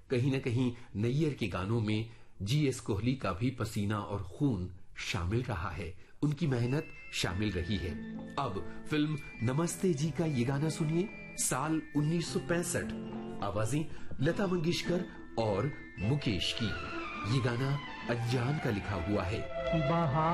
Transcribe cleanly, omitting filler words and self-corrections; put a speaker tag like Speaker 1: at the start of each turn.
Speaker 1: कहीं न कहीं नैयर के गानों में जीएस कोहली का भी पसीना और खून शामिल रहा है, उनकी मेहनत शामिल रही है। अब फिल्म नमस्ते जी का ये गाना सुनिए, साल 1965, आवाजें लता मंगेशकर और मुकेश की। ये गाना अनजान का लिखा हुआ है।